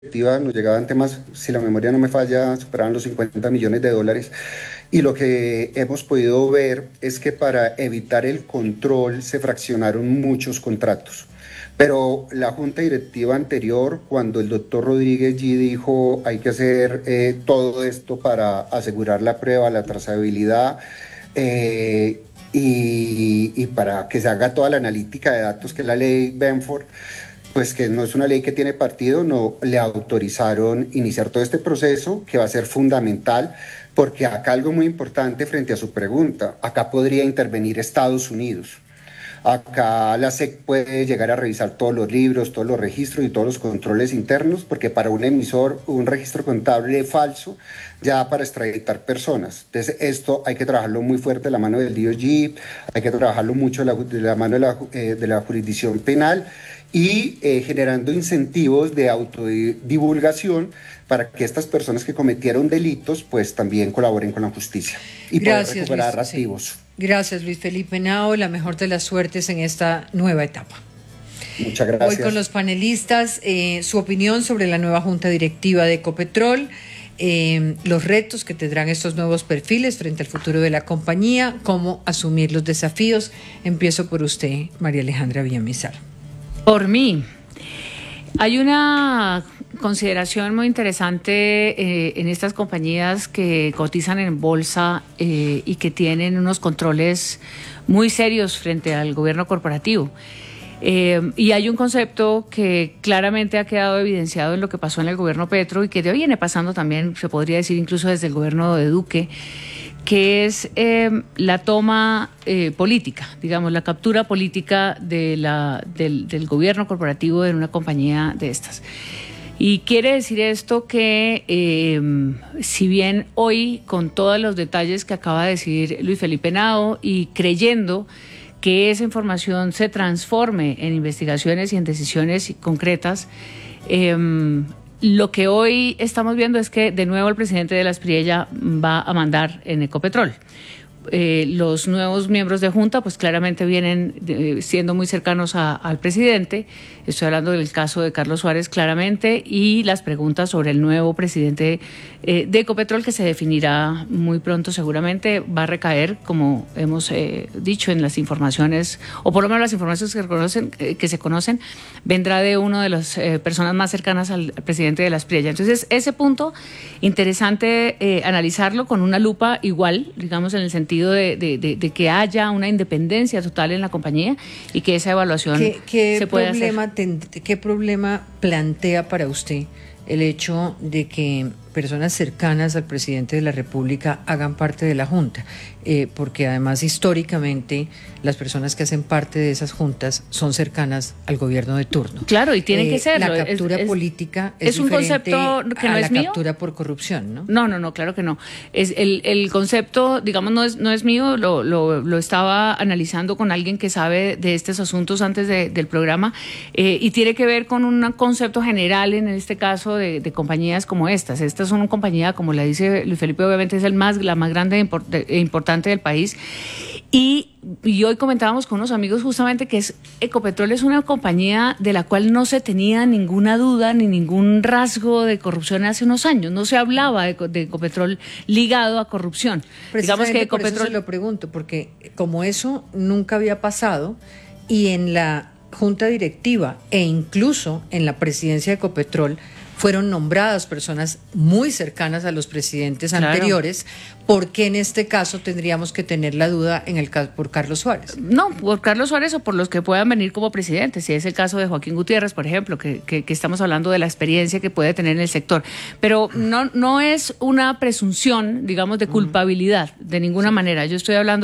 directiva nos llegaban temas, si la memoria no me falla, superaban los $50 millones. Y lo que hemos podido ver es que para evitar el control se fraccionaron muchos contratos. Pero la junta directiva anterior, cuando el doctor Rodríguez G dijo hay que hacer todo esto para asegurar la prueba, la trazabilidad, y para que se haga toda la analítica de datos, que es la ley Benford, pues que no es una ley que tiene partido, no le autorizaron iniciar todo este proceso que va a ser fundamental, porque acá algo muy importante frente a su pregunta, acá podría intervenir Estados Unidos. Acá la SEC puede llegar a revisar todos los libros, todos los registros y todos los controles internos, porque para un emisor, un registro contable falso, ya da para extraditar personas. Entonces, esto hay que trabajarlo muy fuerte de la mano del DOJ, hay que trabajarlo mucho de la mano de la jurisdicción penal y generando incentivos de autodivulgación para que estas personas que cometieron delitos pues también colaboren con la justicia y poder recuperar activos. Sí. Gracias, Luis Felipe Henao. La mejor de las suertes en esta nueva etapa. Muchas gracias. Voy con los panelistas. Su opinión sobre la nueva junta directiva de Ecopetrol, los retos que tendrán estos nuevos perfiles frente al futuro de la compañía, cómo asumir los desafíos. Empiezo por usted, María Alejandra Villamizar. Por mí, hay una consideración muy interesante en estas compañías que cotizan en bolsa y que tienen unos controles muy serios frente al gobierno corporativo. Y hay un concepto que claramente ha quedado evidenciado en lo que pasó en el gobierno Petro y que viene pasando también, se podría decir incluso desde el gobierno de Duque, que es la toma política, digamos, la captura política del gobierno corporativo en una compañía de estas. Y quiere decir esto que si bien hoy, con todos los detalles que acaba de decir Luis Felipe Henao y creyendo que esa información se transforme en investigaciones y en decisiones concretas, lo que hoy estamos viendo es que de nuevo el presidente de la Espriella va a mandar en Ecopetrol. Los nuevos miembros de Junta pues claramente vienen siendo muy cercanos al presidente. Estoy hablando del caso de Carlos Suárez claramente y las preguntas sobre el nuevo presidente de Ecopetrol, que se definirá muy pronto seguramente, va a recaer, como hemos dicho en las informaciones, o por lo menos las informaciones que se conocen, vendrá de una de las personas más cercanas al presidente de la Espriella. Entonces ese punto interesante analizarlo con una lupa igual, digamos, en el sentido de que haya una independencia total en la compañía y que esa evaluación se pueda hacer. ¿Qué problema plantea para usted el hecho de que personas cercanas al presidente de la República hagan parte de la Junta? Porque además históricamente las personas que hacen parte de esas juntas son cercanas al gobierno de turno. Claro, y tienen que serlo. La captura política es un concepto que no es mío. La captura por corrupción, ¿no? No, claro que no. Es el concepto, digamos, no es mío, lo estaba analizando con alguien que sabe de estos asuntos antes del programa, y tiene que ver con un concepto general, en este caso, de compañías como estas. Esta es una compañía, como le dice Luis Felipe, obviamente es la más grande e importante del país. Y hoy comentábamos con unos amigos justamente que Ecopetrol es una compañía de la cual no se tenía ninguna duda ni ningún rasgo de corrupción hace unos años. No se hablaba de Ecopetrol ligado a corrupción. Digamos que Ecopetrol, por eso se lo pregunto, porque como eso nunca había pasado y en la junta directiva e incluso en la presidencia de Ecopetrol fueron nombradas personas muy cercanas a los presidentes anteriores, ¿por qué en este caso tendríamos que tener la duda en el caso por Carlos Suárez? No, por Carlos Suárez o por los que puedan venir como presidentes, si es el caso de Joaquín Gutiérrez, por ejemplo, que estamos hablando de la experiencia que puede tener en el sector. Pero no es una presunción, digamos, de culpabilidad, de ninguna manera. Yo estoy hablando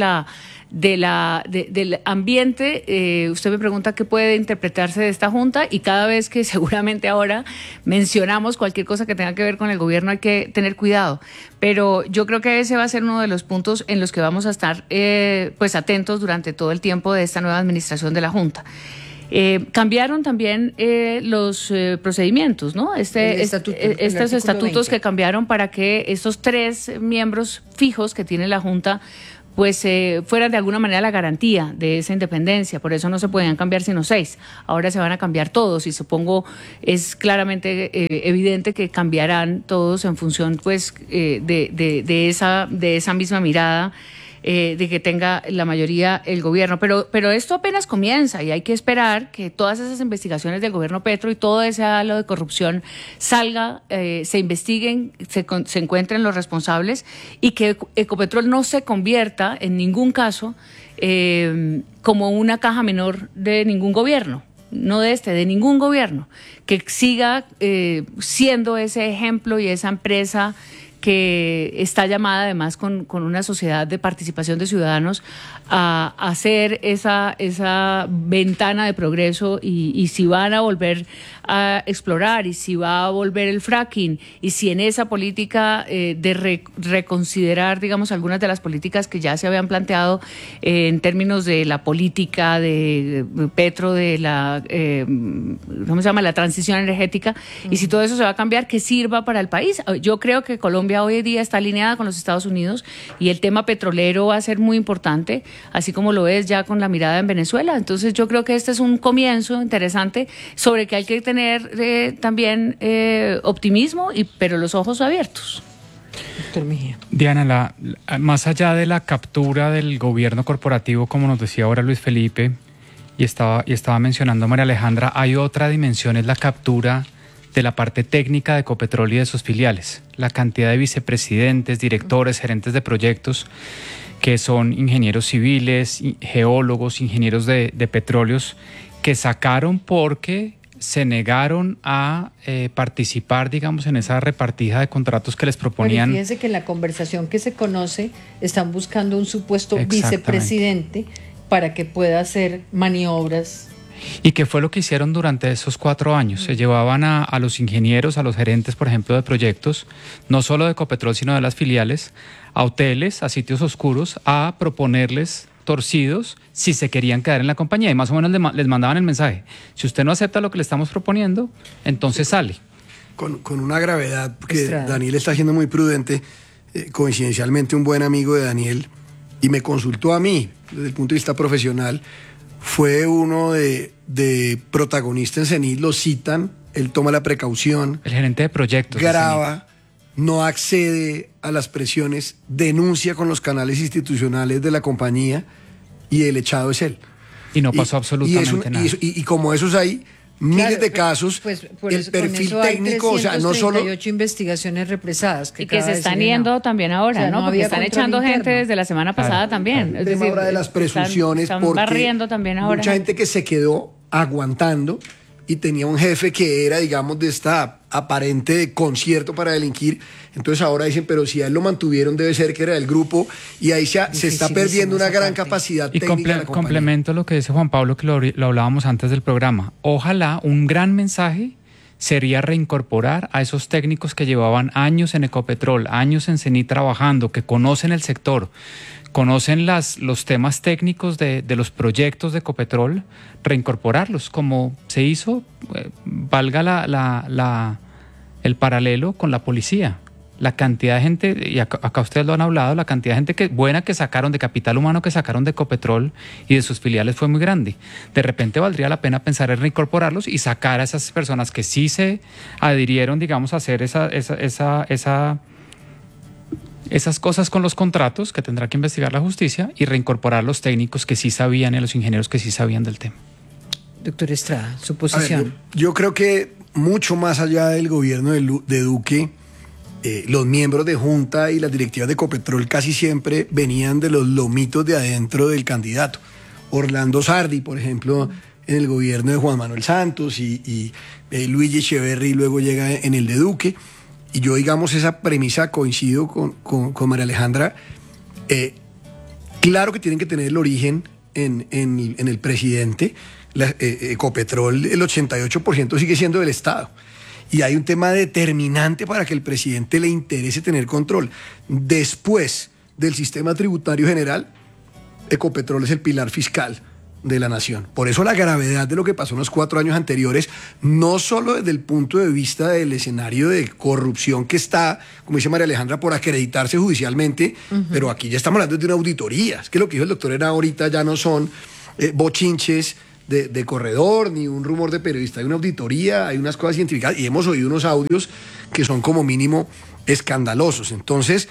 del ambiente. Usted me pregunta qué puede interpretarse de esta junta, y cada vez que seguramente ahora mencionamos cualquier cosa que tenga que ver con el gobierno hay que tener cuidado, pero yo creo que ese va a ser uno de los puntos en los que vamos a estar pues atentos durante todo el tiempo de esta nueva administración de la junta. Cambiaron también los procedimientos, ¿no? Estos estatutos que cambiaron para que estos 3 miembros fijos que tiene la junta pues fueran de alguna manera la garantía de esa independencia. Por eso no se podían cambiar sino 6. Ahora se van a cambiar todos y supongo es claramente evidente que cambiarán todos en función pues de esa misma mirada de que tenga la mayoría el gobierno. Pero esto apenas comienza y hay que esperar que todas esas investigaciones del gobierno Petro y todo ese halo de corrupción salga, se investiguen, se encuentren los responsables y que Ecopetrol no se convierta en ningún caso como una caja menor de ningún gobierno. No de ningún gobierno, que siga siendo ese ejemplo y esa empresa que está llamada además con una sociedad de participación de ciudadanos a hacer esa ventana de progreso y si van a volver a explorar y si va a volver el fracking y si en esa política de reconsiderar, digamos, algunas de las políticas que ya se habían planteado en términos de la política de Petro, de la, ¿cómo se llama?, la transición energética, y si todo eso se va a cambiar, que sirva para el país. Yo creo que Colombia hoy en día está alineada con los Estados Unidos y el tema petrolero va a ser muy importante, así como lo es ya con la mirada en Venezuela. Entonces yo creo que este es un comienzo interesante sobre que hay que tener también optimismo, pero los ojos abiertos. Doctor Mejía. Diana, más allá de la captura del gobierno corporativo, como nos decía ahora Luis Felipe, y estaba mencionando María Alejandra, hay otra dimensión, es la captura de la parte técnica de Ecopetrol y de sus filiales. La cantidad de vicepresidentes, directores, gerentes de proyectos que son ingenieros civiles, geólogos, ingenieros de petróleos, que sacaron porque se negaron a participar, digamos, en esa repartija de contratos que les proponían. Pero fíjense que en la conversación que se conoce están buscando un supuesto vicepresidente para que pueda hacer maniobras. ¿Y qué fue lo que hicieron durante esos 4 años? Se llevaban a los ingenieros, a los gerentes, por ejemplo, de proyectos, no solo de Ecopetrol, sino de las filiales, a hoteles, a sitios oscuros, a proponerles torcidos si se querían quedar en la compañía. Y más o menos les mandaban el mensaje: si usted no acepta lo que le estamos proponiendo, entonces sale. Con una gravedad, porque Daniel está siendo muy prudente. Coincidencialmente, un buen amigo de Daniel, y me consultó a mí, desde el punto de vista profesional, fue uno de protagonista en CENIT, lo citan, él toma la precaución. El gerente de proyectos. Graba, no accede a las presiones, denuncia con los canales institucionales de la compañía y el echado es él. Y no pasó absolutamente nada. Y como esos hay miles de casos, el perfil técnico, o sea, no solo 38 investigaciones represadas que se están yendo también ahora, o sea, ¿no? Porque están echando gente desde la semana pasada también. El tema ahora de las presunciones, están barriendo también ahora. Mucha gente que se quedó aguantando y tenía un jefe que era, digamos, de esta aparente concierto para delinquir. Entonces ahora dicen, pero si a él lo mantuvieron, debe ser que era del grupo, y ahí se está perdiendo una gran capacidad técnica. Y complemento lo que dice Juan Pablo, que lo hablábamos antes del programa. Ojalá un gran mensaje sería reincorporar a esos técnicos que llevaban años en Ecopetrol, años en CENIT trabajando, que conocen el sector, conocen los temas técnicos de los proyectos de Ecopetrol, reincorporarlos, como se hizo, valga el paralelo con la policía. La cantidad de gente, y acá ustedes lo han hablado, la cantidad de gente buena que sacaron, de capital humano que sacaron de Ecopetrol y de sus filiales fue muy grande. De repente valdría la pena pensar en reincorporarlos y sacar a esas personas que sí se adhirieron, digamos, a hacer esas cosas con los contratos que tendrá que investigar la justicia, y reincorporar a los técnicos que sí sabían y a los ingenieros que sí sabían del tema. Doctor Estrada, su posición. Yo creo que mucho más allá del gobierno de Duque, los miembros de Junta y las directivas de Ecopetrol casi siempre venían de los lomitos de adentro del candidato. Orlando Sardi, por ejemplo, en el gobierno de Juan Manuel Santos, y Luigi Echeverri luego llega en el de Duque. Y yo, digamos, esa premisa coincido con María Alejandra. Claro que tienen que tener el origen en el presidente. Ecopetrol, el 88% sigue siendo del Estado. Y hay un tema determinante para que el presidente le interese tener control. Después del sistema tributario general, Ecopetrol es el pilar fiscal de la nación. Por eso la gravedad de lo que pasó en los 4 años anteriores, no solo desde el punto de vista del escenario de corrupción que está, como dice María Alejandra, por acreditarse judicialmente, pero aquí ya estamos hablando de una auditoría. Es que lo que dijo el doctor Henao ahorita ya no son bochinches de corredor, ni un rumor de periodista. Hay una auditoría, hay unas cosas científicas, y hemos oído unos audios que son como mínimo escandalosos. Entonces,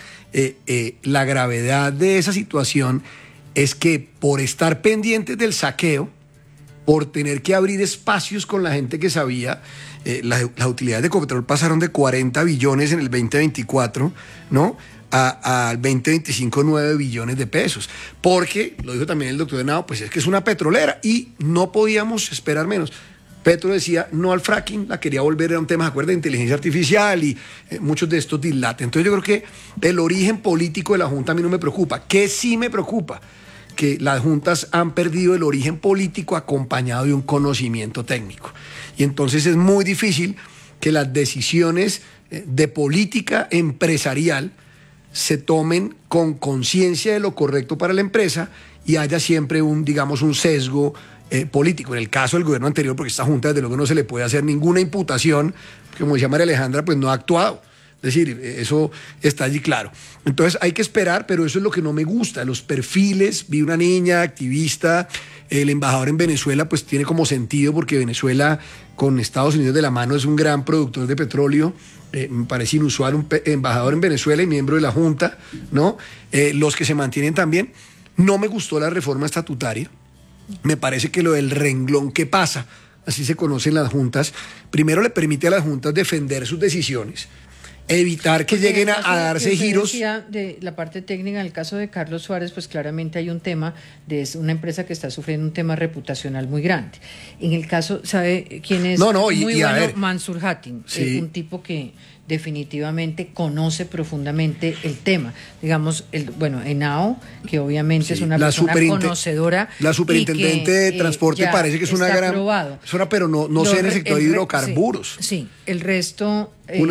la gravedad de esa situación es que por estar pendientes del saqueo, por tener que abrir espacios con la gente que sabía, las utilidades de Ecopetrol pasaron de 40 billones en el 2024, ¿no?, al 2025 9 billones de pesos. Porque, lo dijo también el doctor Henao, pues es que es una petrolera y no podíamos esperar menos. Petro decía no al fracking, la quería volver a un tema, ¿se acuerda?, de inteligencia artificial y muchos de estos dilates. Entonces yo creo que el origen político de la Junta a mí no me preocupa. ¿Qué sí me preocupa? Que las juntas han perdido el origen político acompañado de un conocimiento técnico. Y entonces es muy difícil que las decisiones de política empresarial se tomen con conciencia de lo correcto para la empresa y haya siempre un sesgo político. En el caso del gobierno anterior, porque esta junta desde luego no se le puede hacer ninguna imputación, porque, como decía María Alejandra, pues no ha actuado. Es decir, eso está allí claro. Entonces hay que esperar, pero eso es lo que no me gusta. Los perfiles, vi una niña activista, el embajador en Venezuela, pues tiene como sentido, porque Venezuela con Estados Unidos de la mano es un gran productor de petróleo. Me parece inusual un embajador en Venezuela y miembro de la Junta, ¿no? Los que se mantienen también. No me gustó la reforma estatutaria. Me parece que lo del renglón que pasa, así se conocen las juntas, primero le permite a las juntas defender sus decisiones, evitar que lleguen a darse giros. De la parte técnica, en el caso de Carlos Suárez, pues claramente hay un tema de una empresa que está sufriendo un tema reputacional muy grande. En el caso, ¿sabe quién es? Muy bueno, Mansur Hatin, sí. Un tipo que definitivamente conoce profundamente el tema. Digamos, Henao, que obviamente es una persona conocedora. La superintendente de transporte parece que es una gran persona, pero no sé en el sector de hidrocarburos. Sí, el resto...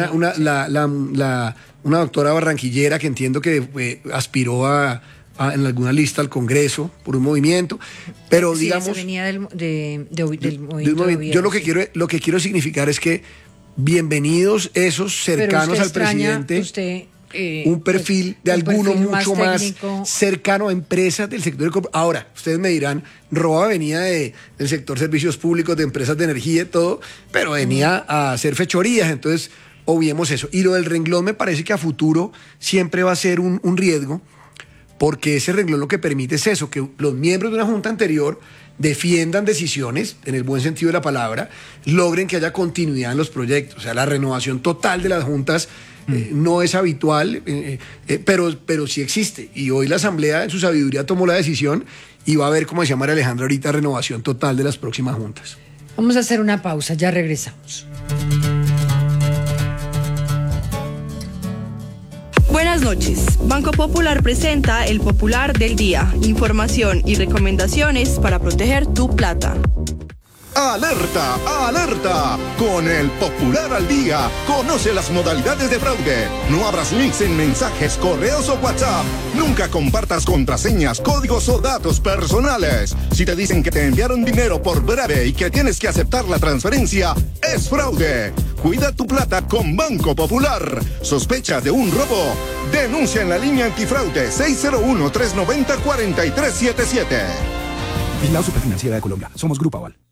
una doctora barranquillera que entiendo que aspiró en alguna lista al Congreso por un movimiento, pero sí, digamos... venía del movimiento. Yo lo que quiero significar es que bienvenidos esos cercanos al presidente, un perfil de alguno mucho más cercano a empresas del sector. Ahora, ustedes me dirán, Roa venía del sector servicios públicos, de empresas de energía y todo, pero venía a hacer fechorías, entonces obviemos eso. Y lo del renglón me parece que a futuro siempre va a ser un riesgo, porque ese renglón lo que permite es eso, que los miembros de una junta anterior defiendan decisiones, en el buen sentido de la palabra, logren que haya continuidad en los proyectos. O sea, la renovación total de las juntas no es habitual, pero sí existe. Y hoy la Asamblea, en su sabiduría, tomó la decisión y va a haber, como decía María Alejandra ahorita, renovación total de las próximas juntas. Vamos a hacer una pausa, ya regresamos. Buenas noches. Banco Popular presenta el Popular del Día. Información y recomendaciones para proteger tu plata. ¡Alerta! ¡Alerta! Con el Popular al Día, conoce las modalidades de fraude. No abras links en mensajes, correos o WhatsApp. Nunca compartas contraseñas, códigos o datos personales. Si te dicen que te enviaron dinero por breve y que tienes que aceptar la transferencia, es fraude. Cuida tu plata con Banco Popular. ¿Sospecha de un robo? Denuncia en la línea antifraude 601-390-4377. Vigilado Superfinanciera de Colombia. Somos Grupo Aval.